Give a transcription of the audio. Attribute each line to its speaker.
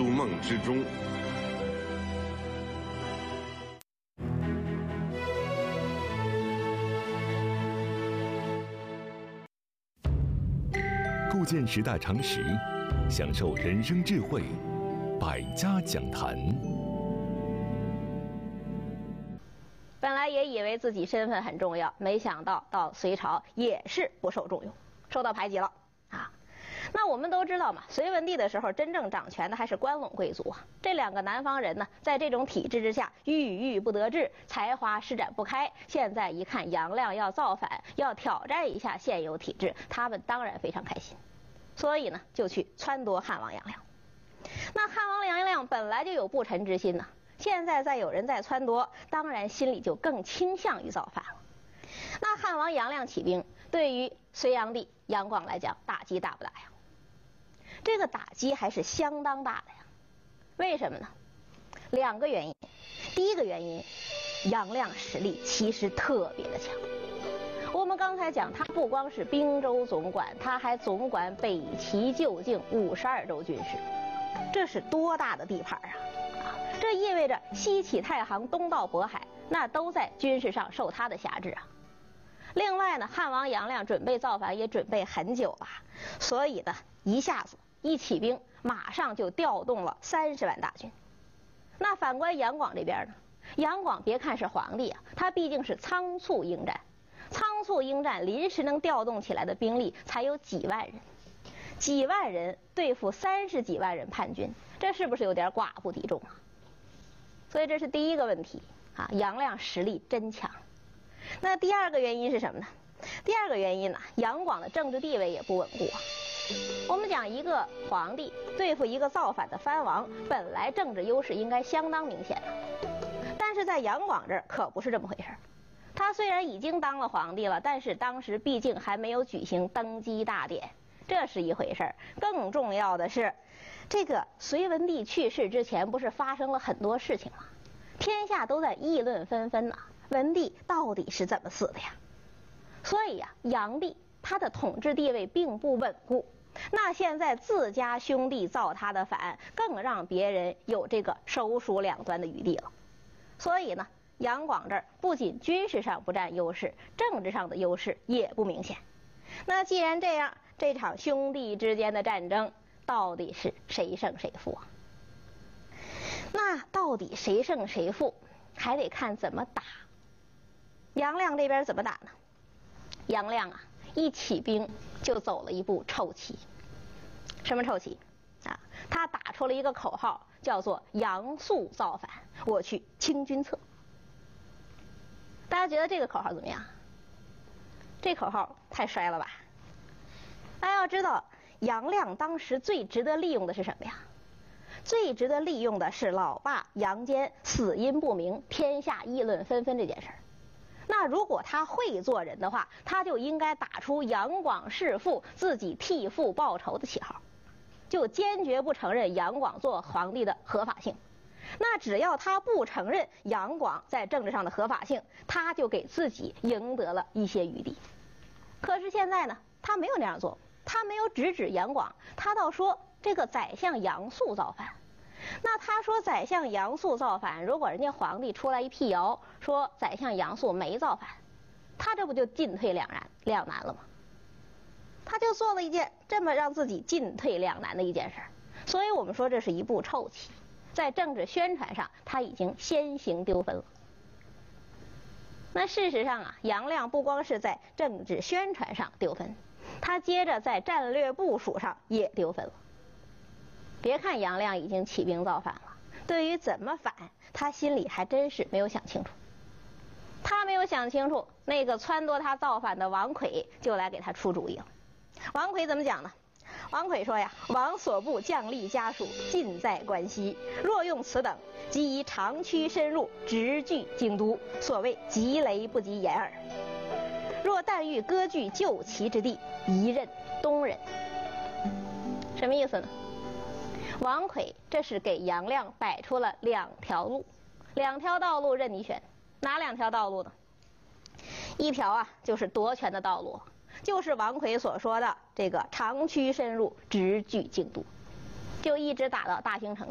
Speaker 1: 筑梦之中。
Speaker 2: 构建十大常识，享受人生智慧，百家讲坛。
Speaker 3: 本来也以为自己身份很重要，没想到到隋朝也是不受重用，受到排挤了啊。那我们都知道嘛，隋文帝的时候，真正掌权的还是关陇贵族啊。这两个南方人呢，在这种体制之下，郁郁不得志，才华施展不开。现在一看杨亮要造反，要挑战一下现有体制，他们当然非常开心，所以呢，就去撺掇汉王杨亮。那汉王杨亮本来就有不臣之心呢，现在再有人在撺掇，当然心里就更倾向于造反了。那汉王杨亮起兵，对于隋炀帝杨广来讲，打击大不大呀？这个打击还是相当大的呀。为什么呢？两个原因。第一个原因，杨亮实力其实特别的强。我们刚才讲，他不光是兵州总管，他还总管北齐旧境52州军事，这是多大的地盘啊！这意味着西起太行，东到渤海，那都在军事上受他的辖制啊。另外呢，汉王杨亮准备造反也准备很久了，所以呢，一下子一起兵，马上就调动了30万大军。那反观杨广这边呢，杨广别看是皇帝啊，他毕竟是仓促应战，仓促应战临时能调动起来的兵力才有几万人，几万人对付30几万人叛军，这是不是有点寡不敌众啊？所以这是第一个问题啊，杨亮实力真强。那第二个原因是什么呢？第二个原因呢，杨广的政治地位也不稳固啊。我们讲一个皇帝对付一个造反的藩王，本来政治优势应该相当明显的，但是在杨广这儿可不是这么回事。他虽然已经当了皇帝了，但是当时毕竟还没有举行登基大典，这是一回事。更重要的是，这个隋文帝去世之前，不是发生了很多事情吗？天下都在议论纷纷呐，文帝到底是怎么死的呀？所以呀，杨帝他的统治地位并不稳固。那现在自家兄弟造他的反，更让别人有这个手鼠两端的余地了。所以呢，杨广这儿不仅军事上不占优势，政治上的优势也不明显。那既然这样，这场兄弟之间的战争到底是谁胜谁负啊？那到底谁胜谁负，还得看怎么打。杨亮这边怎么打呢？杨亮啊，一起兵就走了一步臭棋。什么臭棋啊？他打出了一个口号，叫做杨素造反，我去清君侧。大家觉得这个口号怎么样？这口号太衰了吧？大家要知道，杨亮当时最值得利用的是什么呀？最值得利用的是老爸杨坚死因不明，天下议论纷纷这件事儿。那如果他会做人的话，他就应该打出杨广弑父，自己替父报仇的旗号，就坚决不承认杨广做皇帝的合法性。那只要他不承认杨广在政治上的合法性，他就给自己赢得了一些余地。可是现在呢，他没有那样做，他没有直指杨广，他倒说这个宰相杨素造反。那他说宰相杨素造反，如果人家皇帝出来一辟谣，说宰相杨素没造反，他这不就进退两难了吗？他就做了一件这么让自己进退两难的一件事，所以我们说这是一步臭棋，在政治宣传上他已经先行丢分了。那事实上啊，杨亮不光是在政治宣传上丢分，他接着在战略部署上也丢分了。别看杨亮已经起兵造反了，对于怎么反，他心里还真是没有想清楚。他没有想清楚，那个撺掇他造反的王夔就来给他出主意了。王夔怎么讲呢？王夔说呀，王所部将吏家属尽在关西，若用此等，即以长驱深入，直据京都，所谓急雷不及掩耳。若但欲割据旧齐之地，宜任东人。什么意思呢？王夔这是给杨亮摆出了2条路，2条道路任你选。哪2条道路呢？一条啊，就是夺权的道路，就是王夔所说的这个长驱深入，直据京都，就一直打到大兴城。